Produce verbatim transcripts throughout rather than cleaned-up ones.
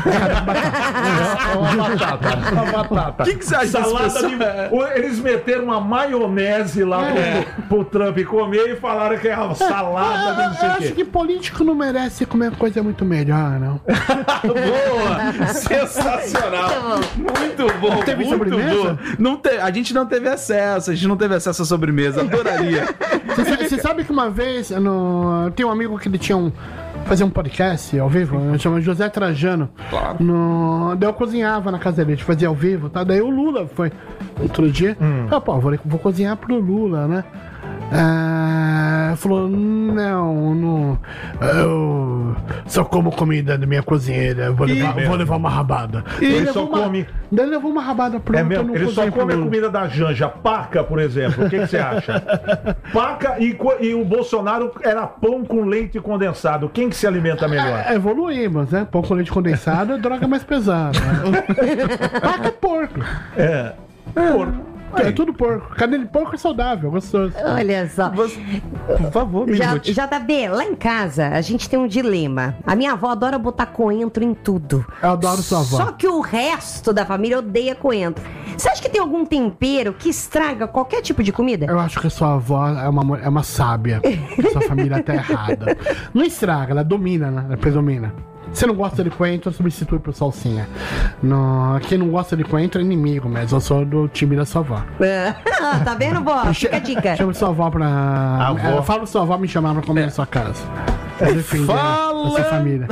É uma batata. Uma batata. O que, que você acha Salada desse de... pessoal? Eles meteram uma maionese lá É. pro, pro Trump comer e falaram que é uma salada de não sei Eu o acho quê. que político não merece comer coisa muito melhor, não. Boa! Sensacional! Muito bom! Teve muito sobremesa? bom. Não te... A gente não teve acesso, a gente não teve acesso à sobremesa. Adoraria. Você sabe, você sabe que uma vez, no... tem um amigo que ele tinha um. Fazia um podcast ao vivo, chama José Trajano. Claro. No... Daí eu cozinhava na casa dele, a gente fazia ao vivo, tá? Daí o Lula foi outro dia. Hum. Ah, pô, vou, vou cozinhar pro Lula, né? Ah, falou, não, não. Eu só como comida da minha cozinheira. Vou levar, mesmo? vou levar uma rabada. Ele levou só uma, come- Daí ele levou uma rabada pronta. É mesmo? no Ele só cozinho pro come a Lula. comida da Janja. Paca, por exemplo. O que, que você acha? Paca e, co- e o Bolsonaro era pão com leite condensado. Quem que se alimenta melhor? É, evoluímos, né? Pão com leite condensado é droga mais pesada. Né? Paca é porco. É. Porco. É tudo porco. Carne de porco é saudável, gostoso. Olha só. Você... Por favor, me Já, lute. J B, lá em casa a gente tem um dilema. A minha avó adora botar coentro em tudo. Eu adoro sua avó. Só que o resto da família odeia coentro. Você acha que tem algum tempero que estraga qualquer tipo de comida? Eu acho que sua avó é uma, mu- é uma sábia. Sua família tá errada. Não estraga, ela domina, né? Ela predomina. Se não gosta de coentro, substitui por salsinha. No, quem não gosta de coentro é inimigo, mas eu sou do time da sua avó. Tá vendo, vó? Fica a dica. Chama sua avó pra. Avó. É, fala sua avó me chamar pra comer na sua casa. Pra defender Fala. a sua família.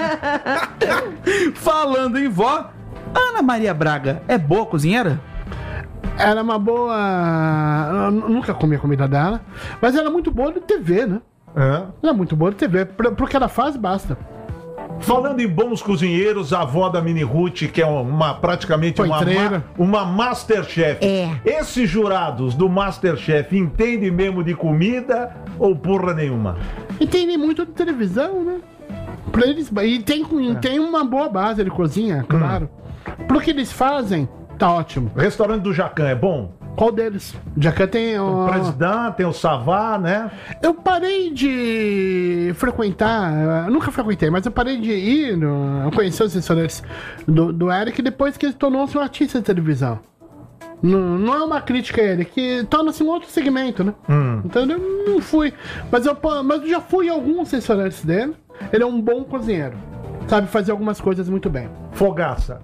Falando em vó, Ana Maria Braga é boa cozinheira? Ela é uma boa. Eu nunca comi a comida dela, mas ela é muito boa de T V, né? É. Ela é muito boa de T V. Pro, pro que ela faz, basta. Falando em bons cozinheiros, a avó da Mini Ruth, que é uma, praticamente uma, Coitreira. ma, uma Masterchef. É. Esses jurados do Masterchef entendem mesmo de comida ou porra nenhuma? Entendem muito de televisão, né? Pra eles, e tem, e tem uma boa base de cozinha, claro. Pro que eles fazem, tá ótimo. O restaurante do Jacan é bom? Qual deles? Já que tem O o. Presidente, tem o Savá, né? Eu parei de frequentar, eu nunca frequentei, mas eu parei de ir, no, eu conheci os restaurantes do, do Eric depois que ele tornou-se um artista de televisão. Não, não é uma crítica a ele, que torna-se um outro segmento, né? Hum. Então eu não fui. Mas eu, mas eu já fui em alguns restaurantes dele. Ele é um bom cozinheiro. Sabe fazer algumas coisas muito bem. Fogaça.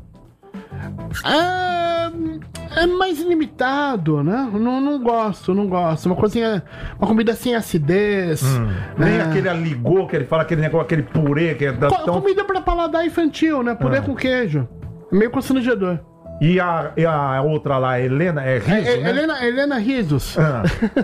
É, é mais limitado, né? Não, não gosto, não gosto. Uma coisinha, uma comida sem acidez. Nem né? aquele aligô que ele fala, aquele negócio, aquele purê que é da, Co- tão... Comida pra paladar infantil, né? Purê Ah. com queijo. Meio constrangedor. E a, e a outra lá, a Helena, é riso, É, é, né? Helena, Helena Risos. Ah.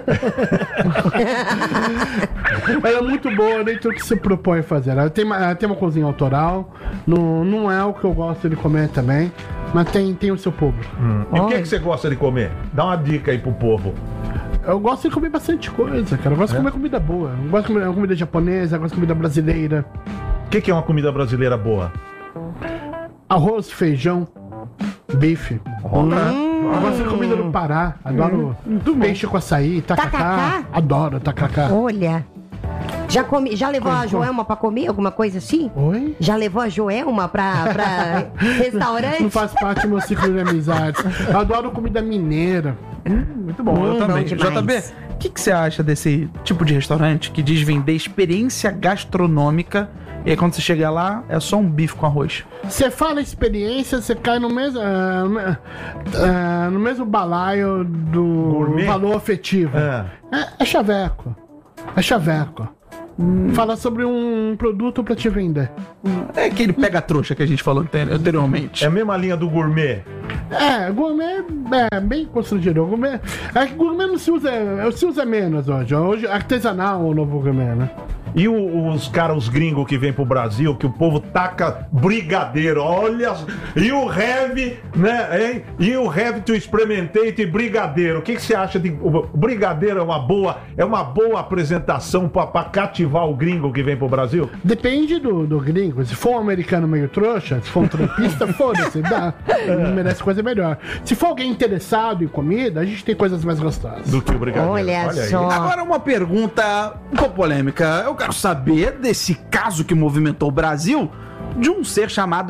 Ela é muito boa dentro do que se propõe a fazer. Ela tem, uma- ela tem uma cozinha autoral. Não, não é o que eu gosto de comer também. Mas tem, tem o seu público. E o que, que você gosta de comer? Dá uma dica aí pro povo. Eu gosto de comer bastante coisa, cara. Eu gosto de comer comida boa. Eu gosto de comer comida japonesa, eu gosto de comida brasileira. O que, que é uma comida brasileira boa? Arroz, feijão, bife. Eu gosto de comida do Pará. Adoro peixe com açaí, tacacá. Tacacá? Adoro tacacá. Olha. Já, come, já levou Como- a Joelma pra comer alguma coisa assim? Oi? Já levou a Joelma pra, pra restaurante? Não faz parte do meu ciclo de amizades. Eu adoro comida mineira. Muito bom, eu Hum, também. bom demais. J B, o que, que você acha desse tipo de restaurante que diz vender experiência gastronômica e aí quando você chega lá é só um bife com arroz? Você fala experiência, você cai no mesmo, ah, no me- ah, no mesmo balaio do Gourmet? valor afetivo. É. É, é chaveco. É chaveco. Fala sobre um produto pra te vender. É aquele pega-trouxa que a gente falou ante- anteriormente. É a mesma linha do gourmet. É, gourmet é bem constrangedor. Gourmet, é que gourmet não se usa, se usa menos hoje. Hoje artesanal é o novo gourmet, né? E o- os caras, os gringos que vêm pro Brasil, que o povo taca brigadeiro, olha. E o heavy, né, hein? E o heavy to experimentate brigadeiro. O que, que você acha de. O brigadeiro é uma boa, é uma boa apresentação pra, pra cativar o gringo que vem pro Brasil? Depende do, do gringo. Se for um americano meio trouxa, se for um trampista, foda-se, dá. Merece coisa melhor. Se for alguém interessado em comida, a gente tem coisas mais gostosas. Do que o brigadeiro. Olha aí. só. Agora uma pergunta um pouco polêmica. Eu quero saber desse caso que movimentou o Brasil de um ser chamado